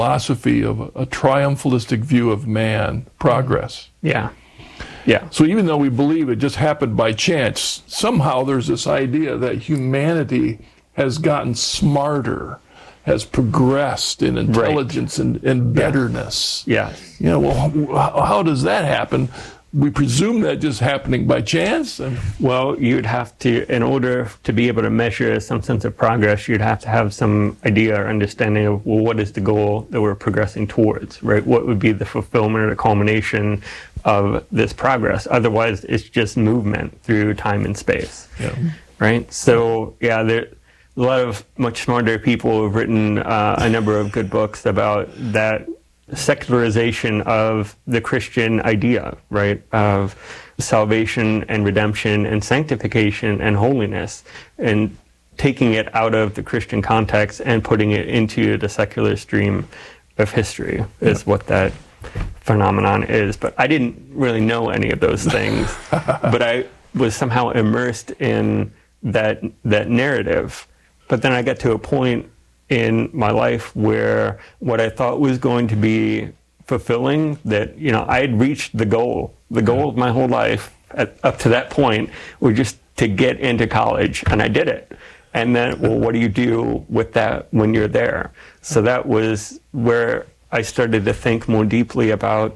philosophy of a triumphalistic view of man, progress. Yeah. So even though we believe it just happened by chance, somehow there's this idea that humanity has gotten smarter, has progressed in intelligence and betterness. Yes. Well, how does that happen? We presume that just happening by chance? Well, you'd have to, in order to be able to measure some sense of progress, you'd have to have some idea or understanding of, well, what is the goal that we're progressing towards, right? What would be the fulfillment or the culmination of this progress? Otherwise, it's just movement through time and space, right? So, there are a lot of much smarter people who have written a number of good books about that secularization of the Christian idea, right, of salvation and redemption and sanctification and holiness, and taking it out of the Christian context and putting it into the secular stream of history is what that phenomenon is. But I didn't really know any of those things, but I was somehow immersed in that narrative. But then I got to a point in my life where what I thought was going to be fulfilling, that, I had reached the goal of my whole life up to that point, was just to get into college, and I did it. And then, well, what do you do with that when you're there? So that was where I started to think more deeply about,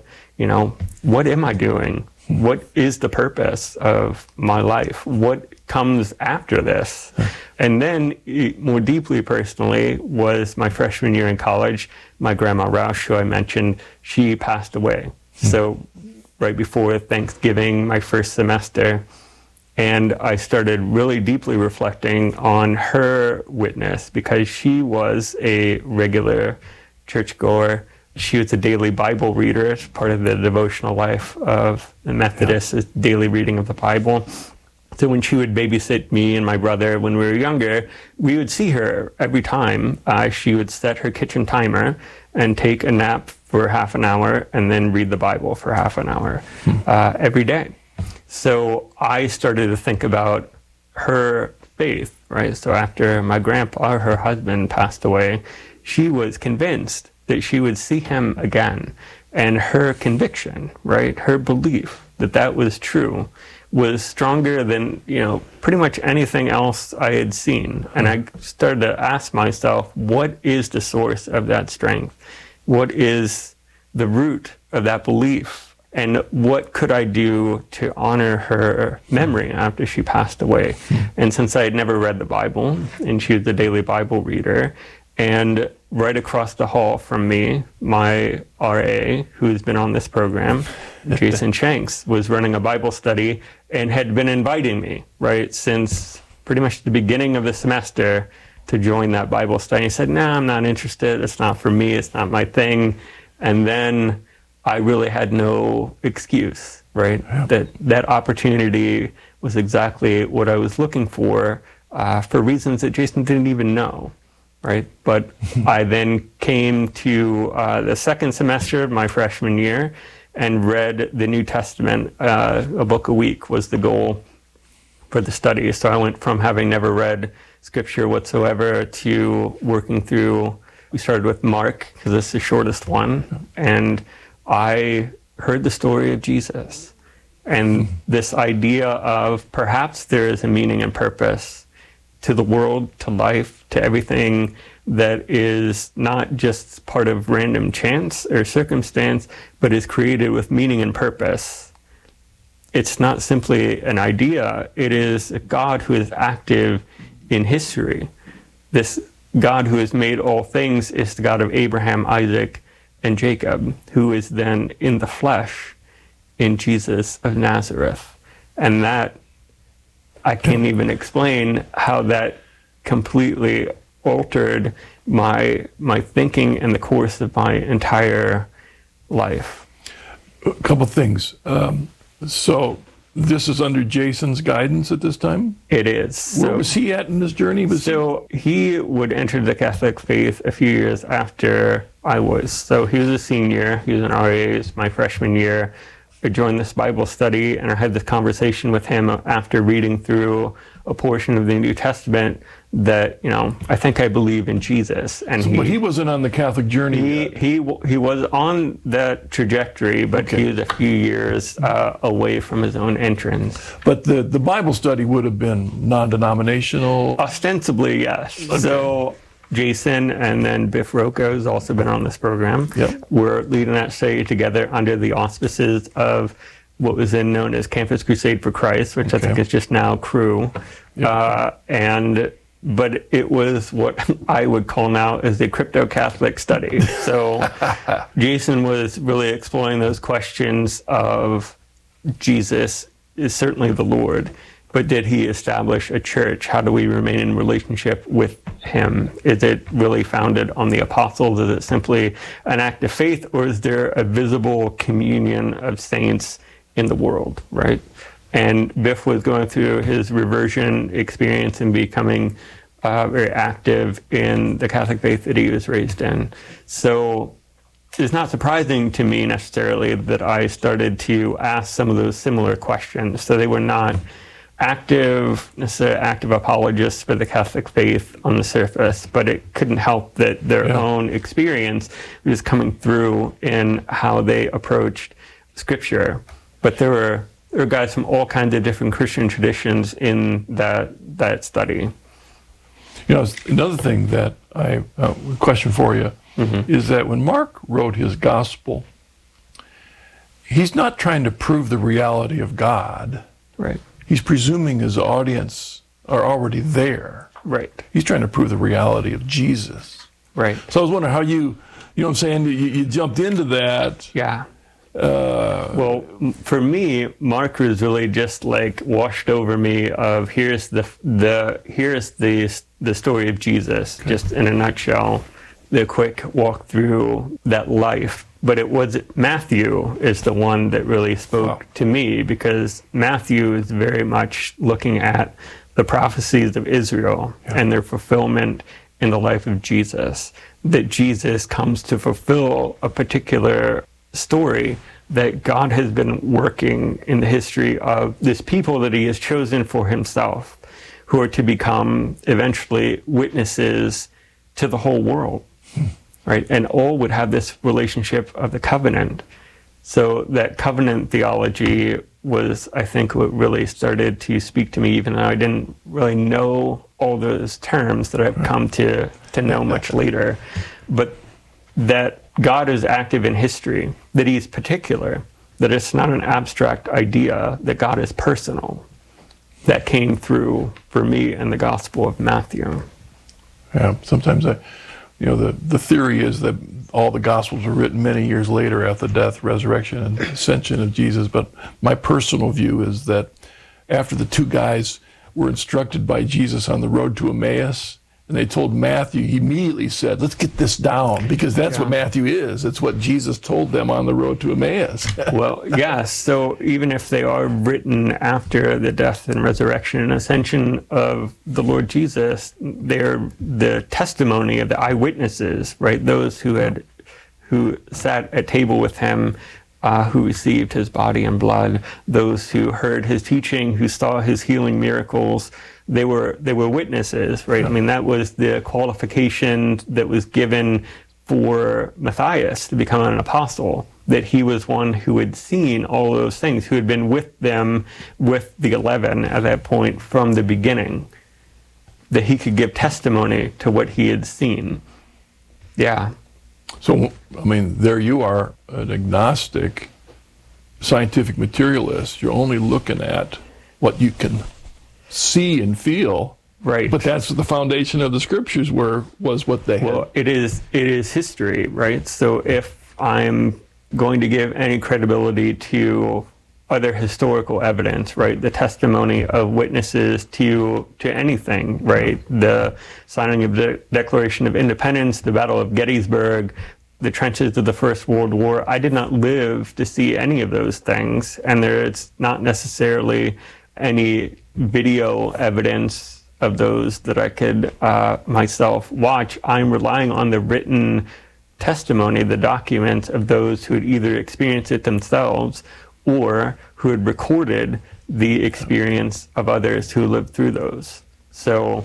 what am I doing? What is the purpose of my life? What comes after this? And then, more deeply personally, was my freshman year in college. My grandma Roush, who I mentioned, she passed away. So right before Thanksgiving, my first semester, and I started really deeply reflecting on her witness, because she was a regular churchgoer. She was a daily Bible reader, as part of the devotional life of the Methodists, is daily reading of the Bible. So when she would babysit me and my brother when we were younger, we would see her every time. She would set her kitchen timer and take a nap for half an hour and then read the Bible for half an hour every day. So I started to think about her faith, right? So after my grandpa, her husband, passed away, she was convinced that she would see him again. And her conviction, right, her belief that that was true, was stronger than, pretty much anything else I had seen. And I started to ask myself, what is the source of that strength? What is the root of that belief? And what could I do to honor her memory after she passed away? And since I had never read the Bible, and she was a daily Bible reader, and right across the hall from me, my RA, who's been on this program, Jason Shanks, was running a Bible study and had been inviting me, right, since pretty much the beginning of the semester to join that Bible study. He said, no, I'm not interested. It's not for me. It's not my thing. And then I really had no excuse, right? That opportunity was exactly what I was looking for reasons that Jason didn't even know. Right, but I then came to the second semester of my freshman year and read the New Testament. A book a week was the goal for the study. So I went from having never read Scripture whatsoever to working through. We started with Mark, because it's the shortest one, and I heard the story of Jesus and this idea of perhaps there is a meaning and purpose to the world, to life, to everything that is not just part of random chance or circumstance, but is created with meaning and purpose. It's not simply an idea, it is a God who is active in history. This God who has made all things is the God of Abraham, Isaac, and Jacob, who is then in the flesh in Jesus of Nazareth. And that, I can't even explain how that completely altered my thinking and the course of my entire life. A couple things. So this is under Jason's guidance at this time? It is. Where was he at in this journey? He would enter the Catholic faith a few years after I was. So he was a senior. He was an RA. It was my freshman year. I joined this Bible study, and I had this conversation with him after reading through a portion of the New Testament that, I think I believe in Jesus. And But he wasn't on the Catholic journey yet. He was on that trajectory, but he was a few years away from his own entrance. But the Bible study would have been non-denominational? Ostensibly, yes. Okay. So Jason and then Biff Rocco has also been on this program. Yep. We're leading that study together under the auspices of what was then known as Campus Crusade for Christ, which I think is just now Cru. Yep. But it was what I would call now as the crypto-Catholic study. So Jason was really exploring those questions of Jesus is certainly the Lord, but did he establish a church? How do we remain in relationship with him? Is it really founded on the apostles? Is it simply an act of faith, or is there a visible communion of saints in the world, right? And Biff was going through his reversion experience and becoming very active in the Catholic faith that he was raised in. So it's not surprising to me necessarily that I started to ask some of those similar questions. So they were not necessarily active apologists for the Catholic faith on the surface, but it couldn't help that their own experience was coming through in how they approached Scripture. But there were guys from all kinds of different Christian traditions in that study. Another thing that I question for you is that when Mark wrote his gospel, he's not trying to prove the reality of God. Right. He's presuming his audience are already there. Right. He's trying to prove the reality of Jesus. Right. So I was wondering how you know what I'm saying, you jumped into that. Yeah. Well, for me, Mark was really just like washed over me of here's the story of Jesus, just in a nutshell, the quick walk through that life. But it was Matthew is the one that really spoke to me, because Matthew is very much looking at the prophecies of Israel and their fulfillment in the life of Jesus, that Jesus comes to fulfill a particular story that God has been working in the history of this people that he has chosen for himself, who are to become eventually witnesses to the whole world, right? And all would have this relationship of the covenant. So that covenant theology was, I think, what really started to speak to me, even though I didn't really know all those terms that I've come to know much later. But that God is active in history, that he's particular, that it's not an abstract idea, that God is personal. That came through for me in the Gospel of Matthew. Yeah, sometimes the theory is that all the Gospels were written many years later after the death, resurrection, and ascension of Jesus. But my personal view is that after the two guys were instructed by Jesus on the road to Emmaus, and they told Matthew, he immediately said, let's get this down, because that's what Matthew is. It's what Jesus told them on the road to Emmaus. Well, yes. So even if they are written after the death and resurrection and ascension of the Lord Jesus, they're the testimony of the eyewitnesses, right? Those who sat at table with him, who received his body and blood, those who heard his teaching, who saw his healing miracles. They were witnesses, right? I mean, that was the qualification that was given for Matthias to become an apostle, that he was one who had seen all those things, who had been with them, with the 11 at that point from the beginning, that he could give testimony to what he had seen. Yeah. So, I mean, there you are, an agnostic scientific materialist. You're only looking at what you can see and feel, right? But that's the foundation of the Scriptures was what they had. Well, it is history, right? So if I'm going to give any credibility to other historical evidence, right, the testimony of witnesses to anything, right, the signing of the Declaration of Independence, the Battle of Gettysburg, the trenches of the First World War, I did not live to see any of those things, and there's not necessarily any video evidence of those that I could myself watch. I'm relying on the written testimony, the documents of those who had either experienced it themselves or who had recorded the experience of others who lived through those. So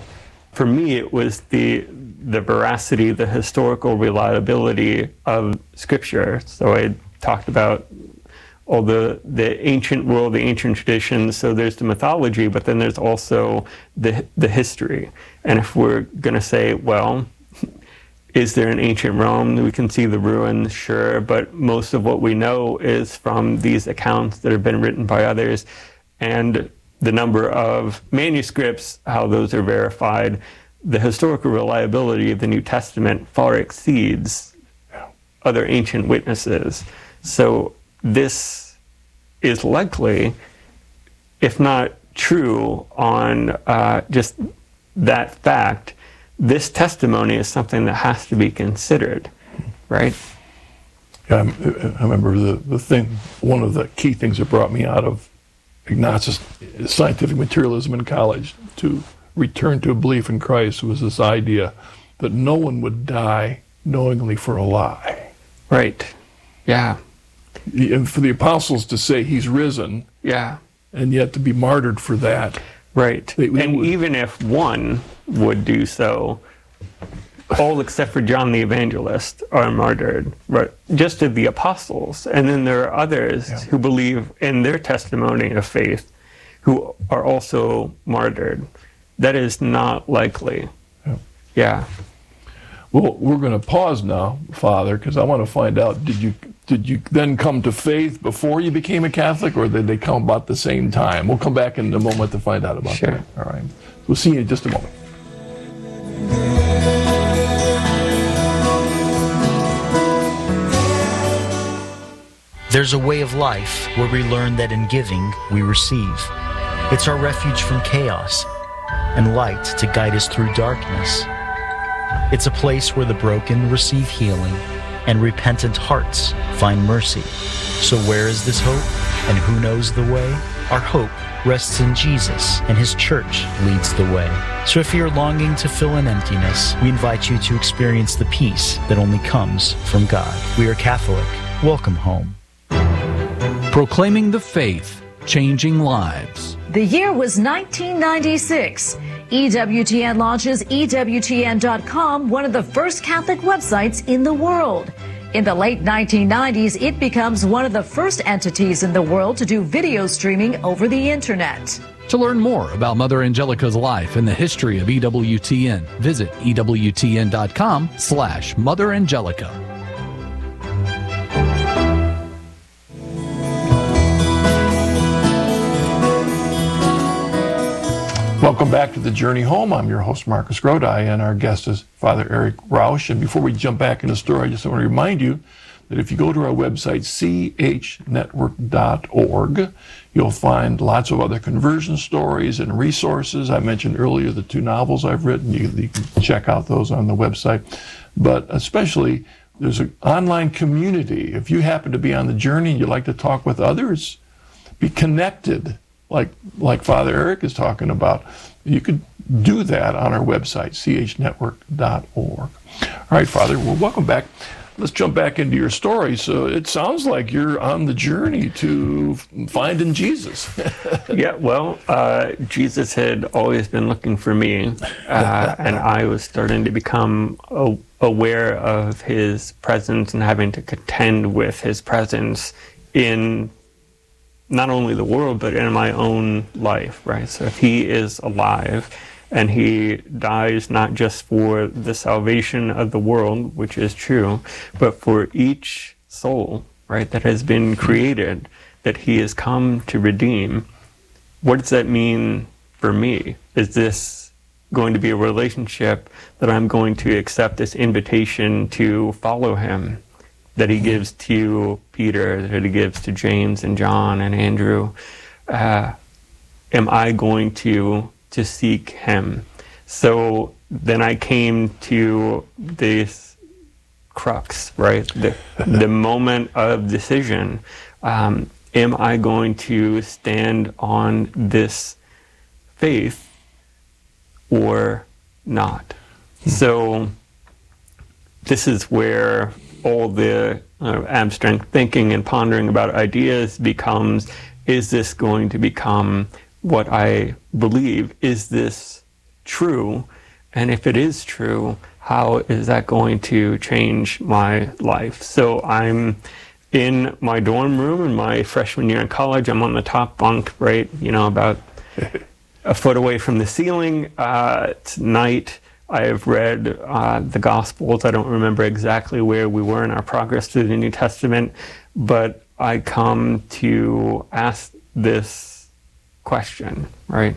For me, it was the veracity, the historical reliability of Scripture. So I talked about all the ancient world, the ancient traditions. So there's the mythology, but then there's also the history. And if we're going to say, well, is there an ancient Rome? We can see the ruins, sure, but most of what we know is from these accounts that have been written by others. And the number of manuscripts, how those are verified, the historical reliability of the New Testament far exceeds other ancient witnesses. So this is likely, if not true on just that fact, this testimony is something that has to be considered, right? Yeah, I remember the thing, one of the key things that brought me out of Ignatius scientific materialism in college to return to a belief in Christ was this idea that no one would die knowingly for a lie. Right. Yeah. And for the apostles to say he's risen, yeah, and yet to be martyred for that. Right. And even if one would do so, all except for John the Evangelist are martyred, right? Just of the apostles. And then there are others who believe in their testimony of faith who are also martyred. That is not likely. Yeah. Well, we're going to pause now, Father, because I want to find out, did you then come to faith before you became a Catholic, or did they come about the same time? We'll come back in a moment to find out about that. All right. We'll see you in just a moment. There's a way of life where we learn that in giving, we receive. It's our refuge from chaos and light to guide us through darkness. It's a place where the broken receive healing and repentant hearts find mercy. So where is this hope? And who knows the way? Our hope rests in Jesus, and his church leads the way. So if you're longing to fill an emptiness, we invite you to experience the peace that only comes from God. We are Catholic. Welcome home. Proclaiming the faith, changing lives. The year was 1996. EWTN launches EWTN.com, one of the first Catholic websites in the world. In the late 1990s, it becomes one of the first entities in the world to do video streaming over the internet. To learn more about Mother Angelica's life and the history of EWTN, visit EWTN.com/Mother Angelica. Welcome back to The Journey Home. I'm your host, Marcus Grodi, and our guest is Father Eric Rausch. And before we jump back in the story, I just want to remind you that if you go to our website, chnetwork.org, you'll find lots of other conversion stories and resources. I mentioned earlier the 2 novels I've written. You can check out those on the website. But especially, there's an online community. If you happen to be on the journey and you'd like to talk with others, be connected, like Father Eric is talking about, you could do that on our website, chnetwork.org. All right, Father, well, welcome back. Let's jump back into your story. So it sounds like you're on the journey to finding Jesus. Yeah, well, Jesus had always been looking for me, and I was starting to become aware of his presence and having to contend with his presence in not only the world, but in my own life, right? So if he is alive and he dies not just for the salvation of the world, which is true, but for each soul, right, that has been created, that he has come to redeem, what does that mean for me? Is this going to be a relationship that I'm going to accept this invitation to follow him that he gives to Peter, that he gives to James and John and Andrew? Am I going to seek him? So then I came to this crux, right? The moment of decision. Am I going to stand on this faith or not? So this is where all the abstract thinking and pondering about ideas becomes, is this going to become what I believe? Is this true? And if it is true, how is that going to change my life? So I'm in my dorm room in my freshman year in college. I'm on the top bunk, right, about a foot away from the ceiling. Tonight, I have read the Gospels. I don't remember exactly where we were in our progress through the New Testament, but I come to ask this question, right?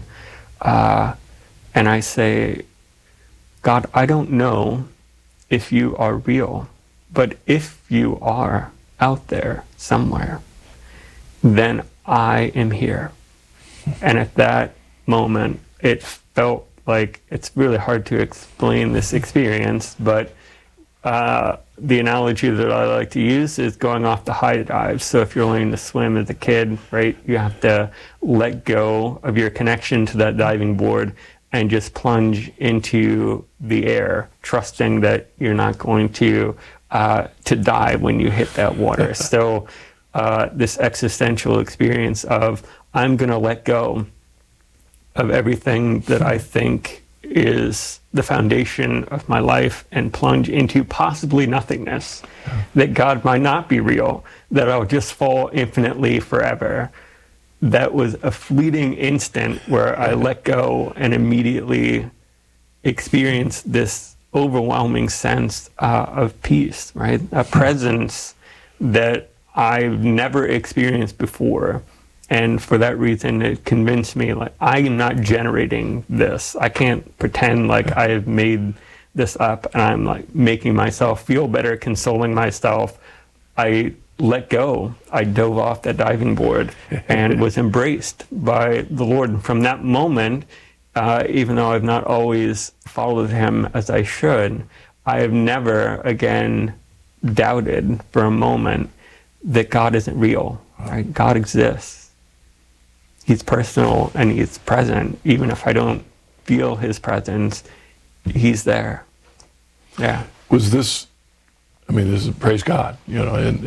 And I say, God, I don't know if you are real, but if you are out there somewhere, then I am here. And at that moment, it felt like, it's really hard to explain this experience, but the analogy that I like to use is going off the high dive. So if you're learning to swim as a kid, right, you have to let go of your connection to that diving board and just plunge into the air, trusting that you're not going to die when you hit that water. So this existential experience of, I'm going to let go of everything that I think is the foundation of my life and plunge into possibly nothingness, that God might not be real, that I'll just fall infinitely forever. That was a fleeting instant where I let go and immediately experienced this overwhelming sense of peace, right? A presence that I've never experienced before. And for that reason, it convinced me, like, I am not generating this. I can't pretend like I have made this up and I'm like making myself feel better, consoling myself. I let go. I dove off that diving board and was embraced by the Lord. And from that moment, even though I've not always followed him as I should, I have never again doubted for a moment that God isn't real. Right? God exists. He's personal and he's present. Even if I don't feel his presence, he's there. Yeah. Was this, this is, praise God, and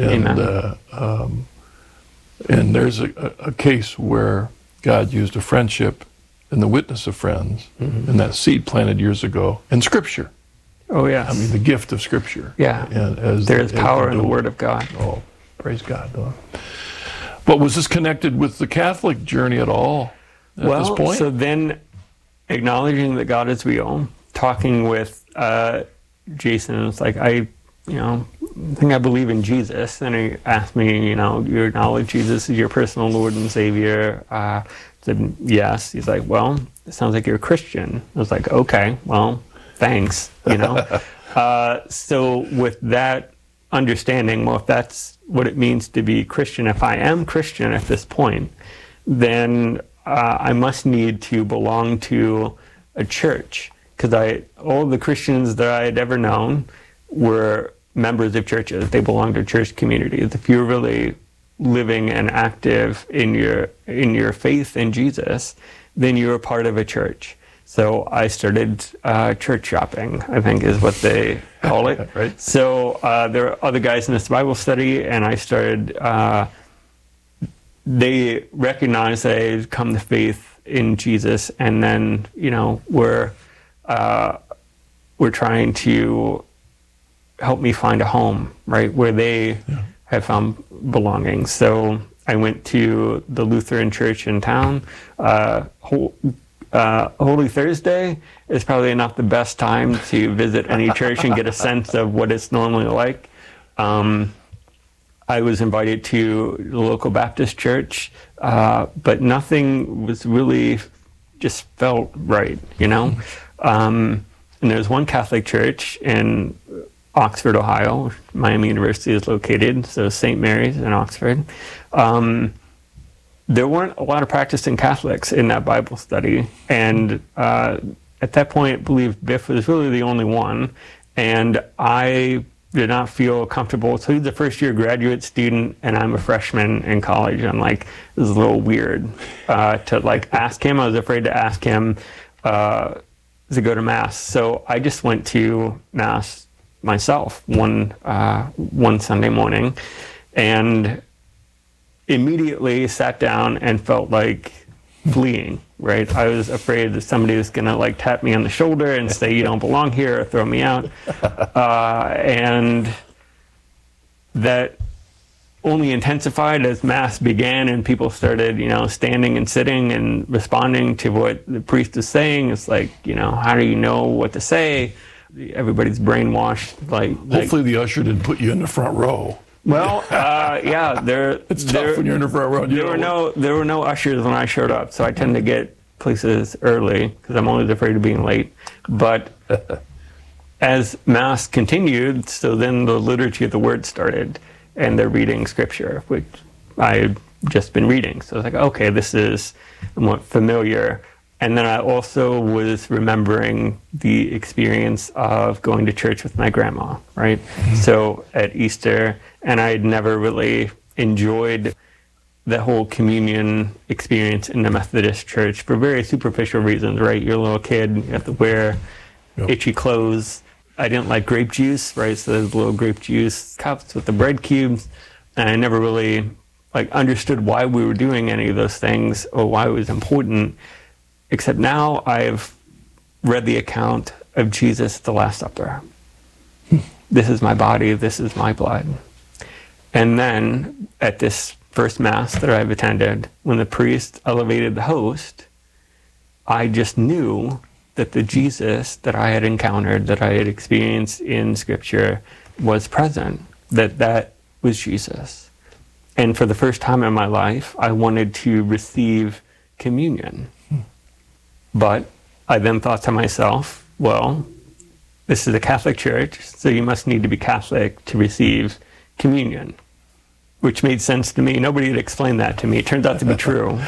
there's a case where God used a friendship and the witness of friends and that seed planted years ago and Scripture. Oh, yes. The gift of Scripture. Yeah. There is power in the Word of God. Oh, praise God. But was this connected with the Catholic journey at all at this point? So then acknowledging that God is real, talking with Jason, it's like, I think I believe in Jesus. And he asked me, you acknowledge Jesus as your personal Lord and Savior? I said, yes. He's like, well, it sounds like you're a Christian. I was like, okay, well, thanks, So with that understanding, well, if that's what it means to be Christian, if I am Christian at this point, then I must need to belong to a church, because all the Christians that I had ever known were members of churches. They belonged to church communities. If you're really living and active in your faith in Jesus, then you're a part of a church. So I started church shopping, I think is what they call it. Right. So there are other guys in this Bible study, and I started, they recognized that I had come to faith in Jesus, and then, we're trying to help me find a home, right, where they have found belonging. So I went to the Lutheran church in town. Holy Thursday is probably not the best time to visit any church and get a sense of what it's normally like. I was invited to the local Baptist church, but nothing was really just felt right, And there's one Catholic church in Oxford, Ohio. Miami University is located, so St. Mary's in Oxford. There weren't a lot of practicing Catholics in that Bible study, and at that point, I believe Biff was really the only one, and I did not feel comfortable. So he's a first-year graduate student, and I'm a freshman in college. I'm like, this is a little weird to ask him. I was afraid to ask him to go to Mass, so I just went to Mass myself one Sunday morning, and immediately sat down and felt like fleeing, right? I was afraid that somebody was going to like tap me on the shoulder and say, you don't belong here, or throw me out. And that only intensified as Mass began and people started, standing and sitting and responding to what the priest is saying. It's like, how do you know what to say? Everybody's brainwashed. Hopefully the usher didn't put you in the front row. Well, yeah, it's tough when you're in the front row. There were no ushers when I showed up, so I tend to get places early because I'm always afraid of being late. But as Mass continued, so then the liturgy of the Word started, and they're reading Scripture, which I've just been reading. So I was like, okay, this is somewhat familiar. And then I also was remembering the experience of going to church with my grandma, right? So at Easter, and I had never really enjoyed the whole communion experience in the Methodist church for very superficial reasons, right? You're a little kid, you have to wear itchy clothes. I didn't like grape juice, right? So there's little grape juice cups with the bread cubes. And I never really understood why we were doing any of those things or why it was important. Except now I've read the account of Jesus at the Last Supper. This is my body, this is my blood. And then at this first Mass that I've attended, when the priest elevated the host, I just knew that the Jesus that I had encountered, that I had experienced in Scripture was present, that was Jesus. And for the first time in my life, I wanted to receive communion. But I then thought to myself, well, this is a Catholic church, so you must need to be Catholic to receive communion, which made sense to me. Nobody had explained that to me. It turns out to be true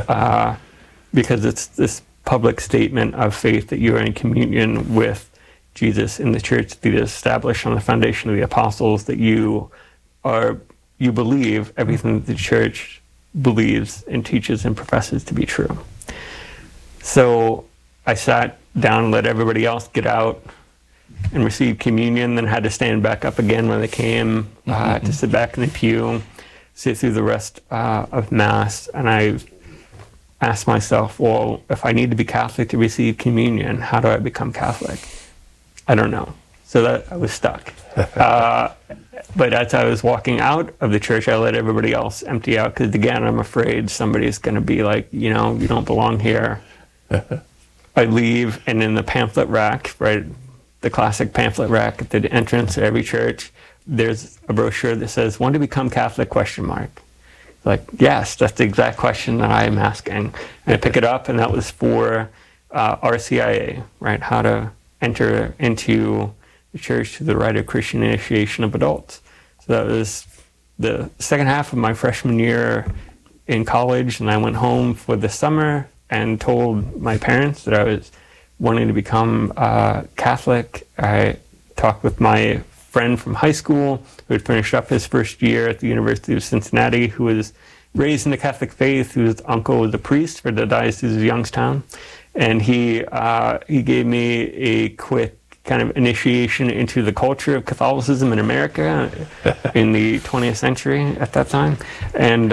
because it's this public statement of faith that you are in communion with Jesus in the church that is established on the foundation of the apostles, that you believe everything that the church believes and teaches and professes to be true. So I sat down and let everybody else get out and receive communion, then had to stand back up again when they came to sit back in the pew, sit through the rest of Mass. And I asked myself, well, if I need to be Catholic to receive communion, how do I become Catholic? I don't know. So that I was stuck. But as I was walking out of the church, I let everybody else empty out because, again, I'm afraid somebody's going to be like, you don't belong here. I leave, and in the pamphlet rack, right, the classic pamphlet rack at the entrance of every church, there's a brochure that says, "Want to become Catholic?" ? Like, yes, that's the exact question that I am asking. And I pick it up, and that was for RCIA, right, how to enter into the church through the rite of Christian initiation of adults. So that was the second half of my freshman year in college, and I went home for the summer and told my parents that I was wanting to become Catholic. I talked with my friend from high school who had finished up his first year at the University of Cincinnati, who was raised in the Catholic faith, whose uncle was a priest for the Diocese of Youngstown. And he gave me a quick kind of initiation into the culture of Catholicism in America in the 20th century at that time. And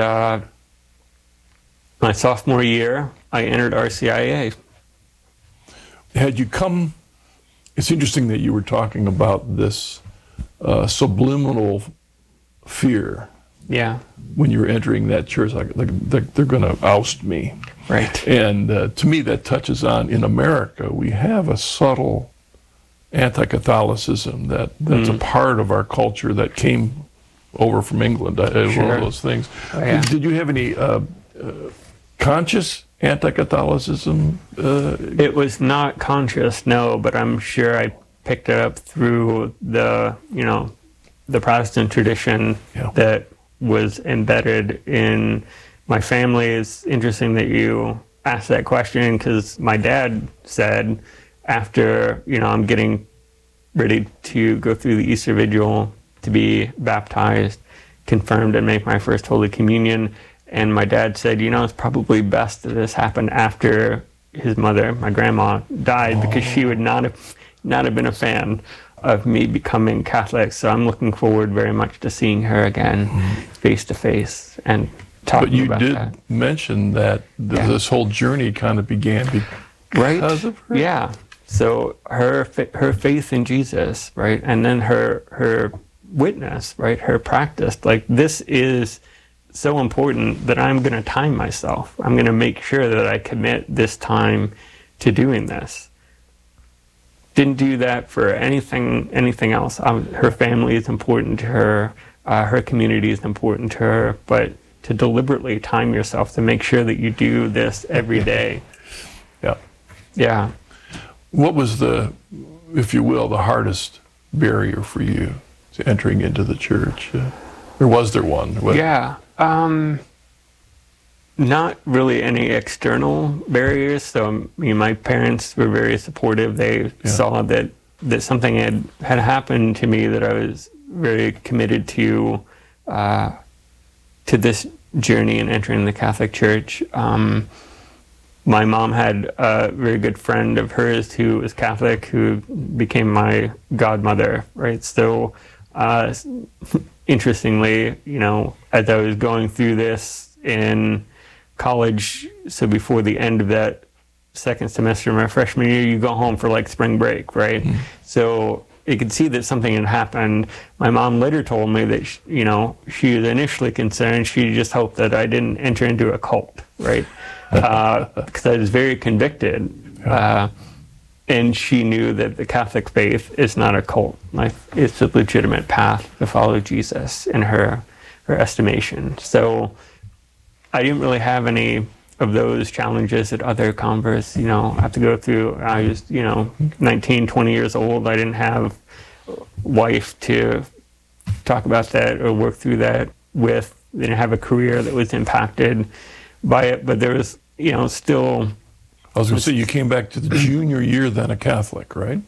my sophomore year, I entered RCIA. Had you come, it's interesting that you were talking about this subliminal fear. Yeah. When you were entering that church, like they're going to oust me. Right. And to me, that touches on, in America, we have a subtle anti-Catholicism that's a part of our culture that came over from England. One of those things. Oh, yeah. Did you have any conscious anti-Catholicism? It was not conscious, no, but I'm sure I picked it up through the Protestant tradition that was embedded in my family. It's interesting that you asked that question, because my dad said, after, I'm getting ready to go through the Easter Vigil to be baptized, confirmed, and make my first Holy Communion. And my dad said, it's probably best that this happened after his mother, my grandma, died, because she would not have been a fan of me becoming Catholic. So I'm looking forward very much to seeing her again face to face and talking But you about did that. mention that this whole journey kind of began because of her. Yeah. So her faith in Jesus, right, and then her witness, right, her practice. Like, this is so important that I'm going to time myself. I'm going to make sure that I commit this time to doing this. Didn't do that for anything else. Her family is important to her. Her community is important to her. But to deliberately time yourself to make sure that you do this every day. Yeah. Yeah. What was if you will, the hardest barrier for you to entering into the church? Or was there one? Yeah. Not really any external barriers. So, my parents were very supportive. They saw that something had happened to me, that I was very committed to this journey and entering the Catholic Church. My mom had a very good friend of hers who was Catholic, who became my godmother, right? So, interestingly, as I was going through this in college, so before the end of that second semester of my freshman year, you go home for like spring break, right? Mm-hmm. So you could see that something had happened. My mom later told me that, she was initially concerned. She just hoped that I didn't enter into a cult, right? Because I was very convicted. And she knew that the Catholic faith is not a cult. It's a legitimate path to follow Jesus in her estimation. So I didn't really have any of those challenges that other converts, have to go through. I was, 19, 20 years old. I didn't have a wife to talk about that or work through that with. I didn't have a career that was impacted by it, but there was, still... I was going to say, you came back to the junior year then a Catholic, right?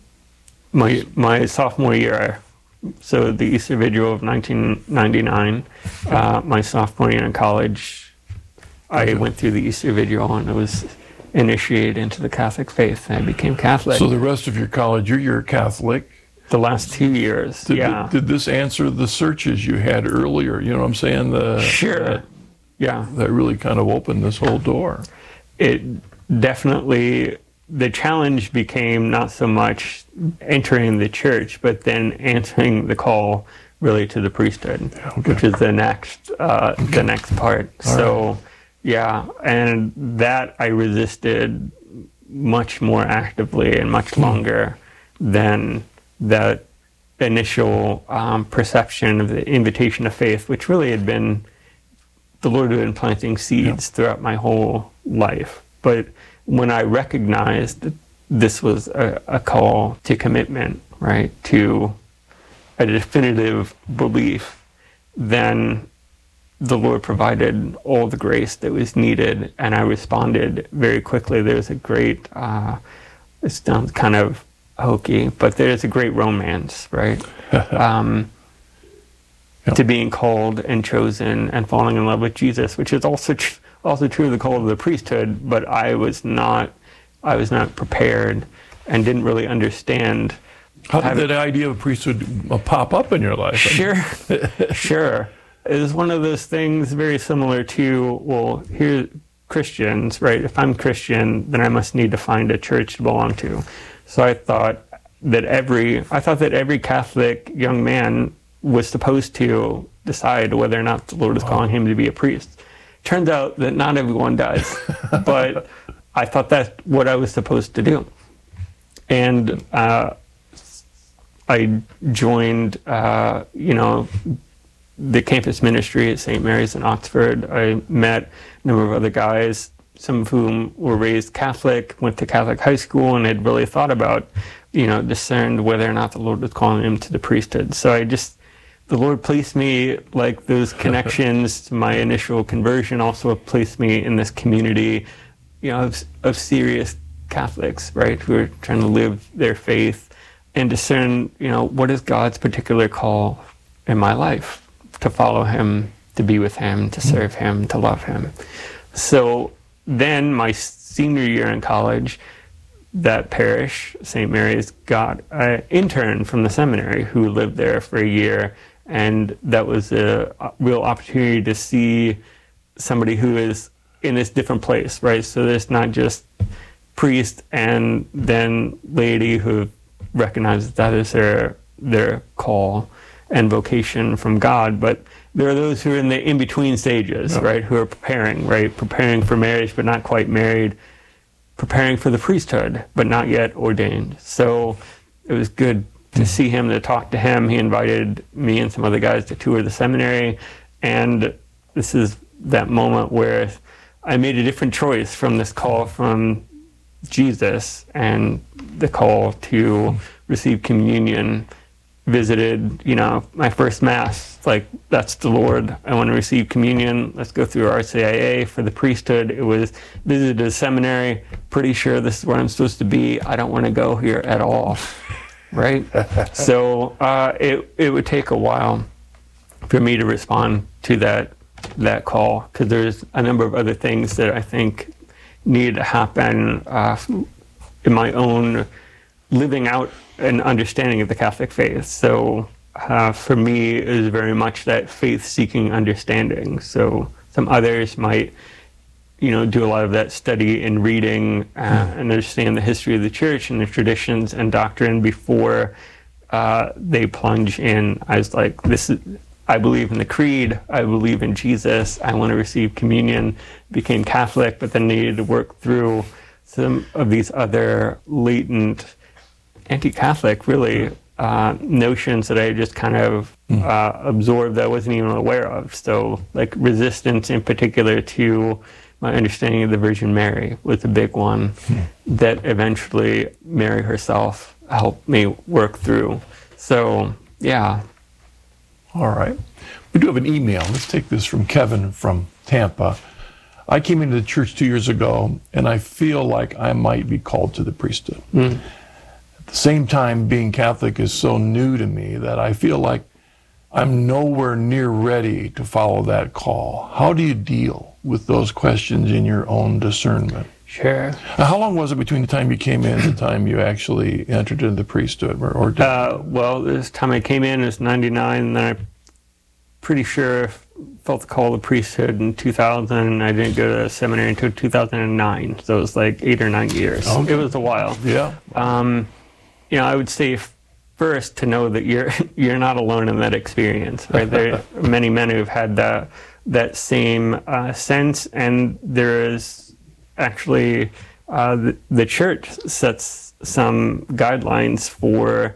My sophomore year, so the Easter Vigil of 1999, my sophomore year in college, I went through the Easter Vigil and I was initiated into the Catholic faith, and I became Catholic. So the rest of your college, you're Catholic? The last 2 years, Did this answer the searches you had earlier? You know what I'm saying? Sure. That really kind of opened this whole door. It definitely, the challenge became not so much entering the church, but then answering the call really to the priesthood, which is the next part. All right. And that I resisted much more actively and much longer than that initial perception of the invitation of faith, which really had been, the Lord had been planting seeds throughout my whole life. But when I recognized that this was a call to commitment, right, to a definitive belief, then the Lord provided all the grace that was needed, and I responded very quickly. There's a great, it sounds kind of hokey, but there's a great romance, right? To being called and chosen and falling in love with Jesus, which is also true of the call of the priesthood, but I was not prepared and didn't really understand. How did that idea of priesthood pop up in your life? Sure. It was one of those things very similar to, well, here, Christians, right? If I'm Christian, then I must need to find a church to belong to. So I thought that every Catholic young man was supposed to decide whether or not the Lord is calling him to be a priest. Turns out that not everyone does, but I thought that's what I was supposed to do. And I joined, the campus ministry at St. Mary's in Oxford. I met a number of other guys, some of whom were raised Catholic, went to Catholic high school, and had really thought about, discerned whether or not the Lord was calling them to the priesthood. So the Lord placed me, like those connections to my initial conversion, also placed me in this community, of serious Catholics, right, who are trying to live their faith and discern, what is God's particular call in my life, to follow him, to be with him, to serve him, to love him. So then my senior year in college, that parish, St. Mary's, got an intern from the seminary who lived there for a year. And that was a real opportunity to see somebody who is in this different place, right? So there's not just priest and then laity who recognize that is their call and vocation from God, but there are those who are in the in-between stages, right? Who are preparing for marriage but not quite married, preparing for the priesthood but not yet ordained. So it was good to see him, to talk to him. He invited me and some other guys to tour the seminary, and this is that moment where I made a different choice from this call from Jesus and the call to receive communion. Visited, my first Mass, like, that's the Lord. I want to receive communion. Let's go through RCIA for the priesthood. It was visited a seminary. Pretty sure this is where I'm supposed to be. I don't want to go here at all, right? So it would take a while for me to respond to that call, because there's a number of other things that I think need to happen in my own living out an understanding of the Catholic faith. So for me, it is very much that faith-seeking understanding. So some others might, do a lot of that study and reading and understand the history of the Church and the traditions and doctrine before they plunge in. I was like, I believe in the Creed, I believe in Jesus, I want to receive communion, became Catholic, but then needed to work through some of these other latent anti-Catholic, really, notions that I just kind of absorbed that I wasn't even aware of. So, like, resistance in particular to my understanding of the Virgin Mary was a big one that eventually Mary herself helped me work through. So, yeah. All right. We do have an email. Let's take this from Kevin from Tampa. I came into the church 2 years ago, and I feel like I might be called to the priesthood. At the same time, being Catholic is so new to me that I feel like I'm nowhere near ready to follow that call. How do you deal with those questions in your own discernment? Sure. How long was it between the time you came in and the time you actually entered into the priesthood? Well, this time I came in is 99, and then I'm pretty sure felt the call of the priesthood in 2000. I didn't go to seminary until 2009, so it was like 8 or 9 years. Okay. It was a while. Yeah. I would say first to know that you're not alone in that experience, right? There are many men who've had that same sense, and there is actually the church sets some guidelines for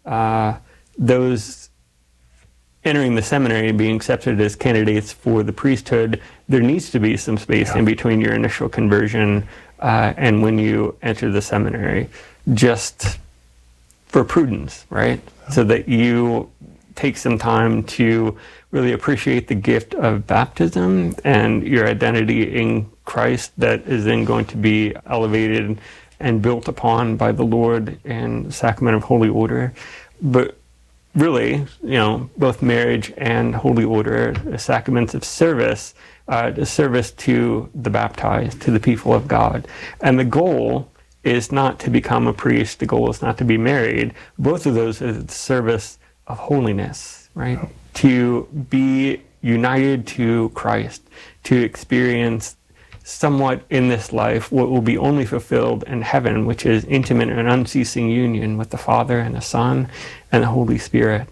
those entering the seminary and being accepted as candidates for the priesthood. There needs to be some space in between your initial conversion and when you enter the seminary, just for prudence, right? So that you take some time to really appreciate the gift of baptism and your identity in Christ that is then going to be elevated and built upon by the Lord in the sacrament of Holy Order. But really, both marriage and Holy Order are sacraments of service, the service to the baptized, to the people of God. And the goal is not to become a priest. The goal is not to be married. Both of those are the service of holiness, right? To be united to Christ, to experience somewhat in this life what will be only fulfilled in heaven, which is intimate and unceasing union with the Father and the Son and the Holy Spirit.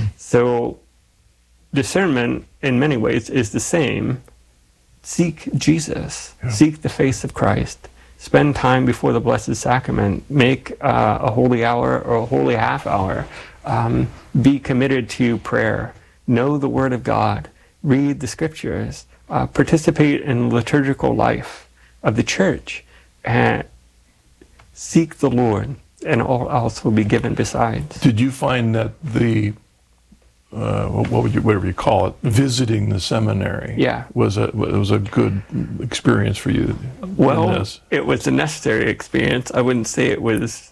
So discernment in many ways is the same. Seek Jesus, seek the face of Christ, spend time before the Blessed Sacrament, make a holy hour or a holy half hour, be committed to prayer, know the Word of God, read the Scriptures, participate in the liturgical life of the Church, and seek the Lord, and all else will be given besides. Did you find that the whatever you call it, visiting the seminary, was a good experience for you? Well, it was a necessary experience. I wouldn't say it was.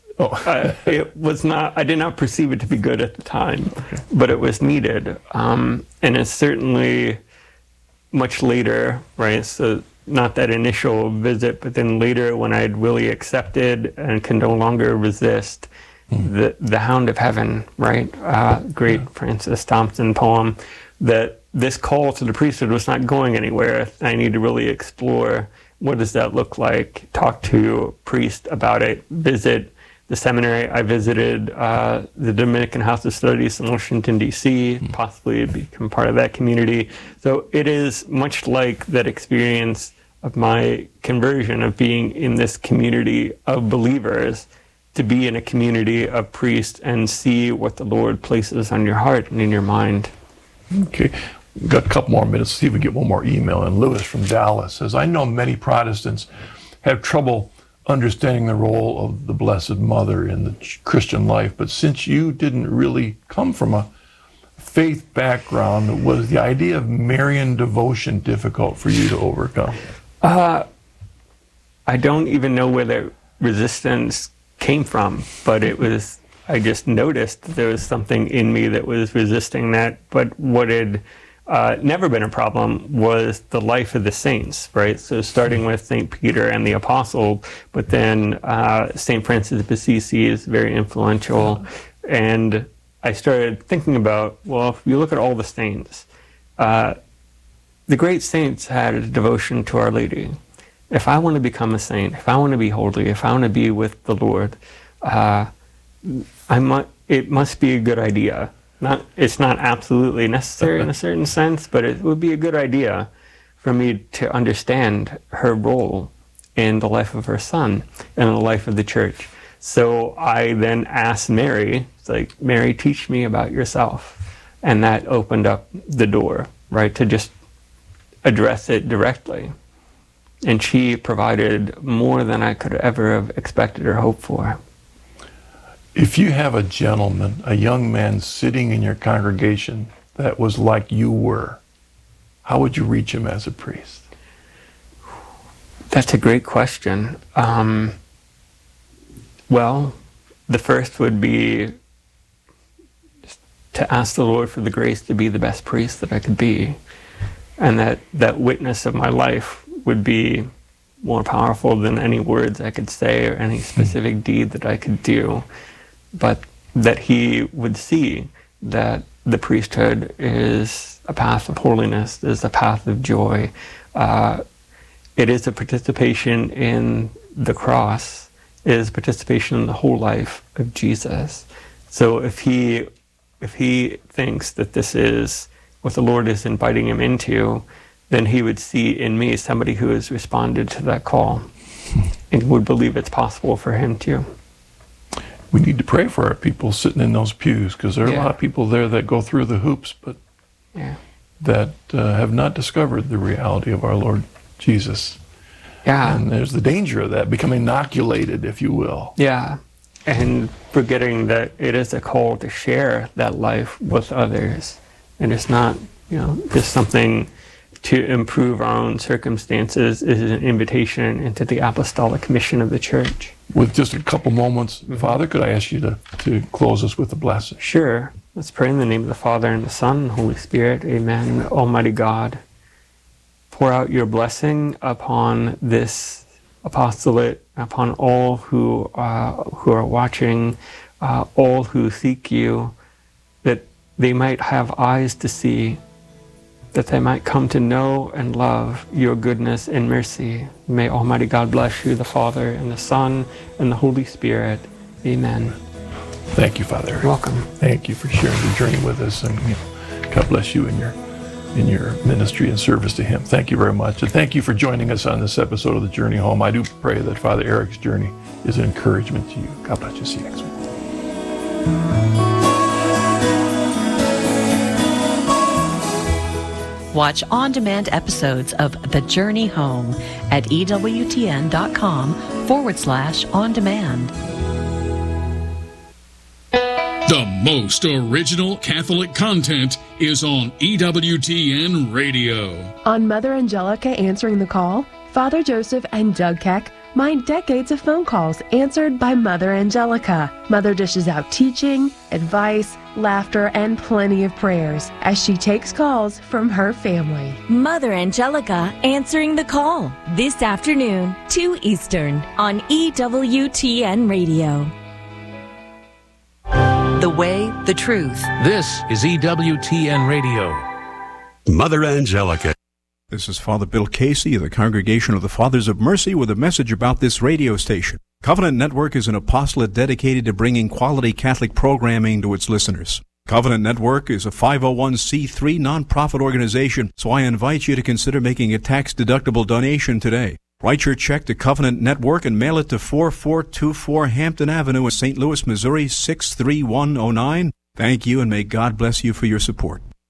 It was not. I did not perceive it to be good at the time, but it was needed, and it's certainly much later, right? So not that initial visit, but then later when I'd really accepted and can no longer resist. The Hound of Heaven, right? Great Francis Thompson poem that this call to the priesthood was not going anywhere. I need to really explore what does that look like, talk to a priest about it, visit the seminary. I visited the Dominican House of Studies in Washington, D.C., possibly become part of that community. So it is much like that experience of my conversion, of being in this community of believers, to be in a community of priests and see what the Lord places on your heart and in your mind. Okay. We've got a couple more minutes. See if we get one more email. And Lewis from Dallas says, I know many Protestants have trouble understanding the role of the Blessed Mother in the Christian life, but since you didn't really come from a faith background, was the idea of Marian devotion difficult for you to overcome? I don't even know where the resistance came from, but it was, I just noticed there was something in me that was resisting that. But what had never been a problem was the life of the saints, right? So starting with St. Peter and the Apostle, but then St. Francis of Assisi is very influential. And I started thinking about, well, if you look at all the saints, the great saints had a devotion to Our Lady. If I want to become a saint, if I want to be holy, if I want to be with the Lord, it must be a good idea. It's not absolutely necessary in a certain sense, but it would be a good idea for me to understand her role in the life of her son and in the life of the church. So I then asked Mary, it's like, Mary, teach me about yourself. And that opened up the door, right, to just address it directly. And she provided more than I could ever have expected or hoped for. If you have a gentleman, a young man sitting in your congregation that was like you were, how would you reach him as a priest? That's a great question. Well, the first would be to ask the Lord for the grace to be the best priest that I could be. And that witness of my life would be more powerful than any words I could say or any specific deed that I could do. But that he would see that the priesthood is a path of holiness, is a path of joy. It is a participation in the cross, it is participation in the whole life of Jesus. So if he thinks that this is what the Lord is inviting him into, then he would see in me somebody who has responded to that call and would believe it's possible for him too. We need to pray for our people sitting in those pews, because there are a lot of people there that go through the hoops, but that have not discovered the reality of our Lord Jesus. Yeah. And there's the danger of that, becoming inoculated, if you will. Yeah. And forgetting that it is a call to share that life with others. And it's not, just something to improve our own circumstances. It is an invitation into the apostolic mission of the church. With just a couple moments, Father, could I ask you to close us with a blessing? Sure. Let's pray in the name of the Father, and the Son, and the Holy Spirit. Amen. Almighty God, pour out your blessing upon this apostolate, upon all who are watching, all who seek you, that they might have eyes to see, that they might come to know and love your goodness and mercy. May Almighty God bless you, the Father, and the Son, and the Holy Spirit. Amen. Thank you, Father. You're welcome. Thank you for sharing your journey with us, and God bless you in your ministry and service to Him. Thank you very much, and thank you for joining us on this episode of The Journey Home. I do pray that Father Eric's journey is an encouragement to you. God bless you. See you next week. Watch on-demand episodes of The Journey Home at EWTN.com/on-demand. The most original Catholic content is on EWTN Radio. On Mother Angelica Answering the Call, Father Joseph and Doug Keck mind decades of phone calls answered by Mother Angelica. Mother dishes out teaching, advice, laughter, and plenty of prayers as she takes calls from her family. Mother Angelica Answering the Call, this afternoon, 2 Eastern, on EWTN Radio. The way, the truth. This is EWTN Radio. Mother Angelica. This is Father Bill Casey of the Congregation of the Fathers of Mercy with a message about this radio station. Covenant Network is an apostolate dedicated to bringing quality Catholic programming to its listeners. Covenant Network is a 501c3 nonprofit organization, so I invite you to consider making a tax-deductible donation today. Write your check to Covenant Network and mail it to 4424 Hampton Avenue in St. Louis, Missouri 63109. Thank you, and may God bless you for your support.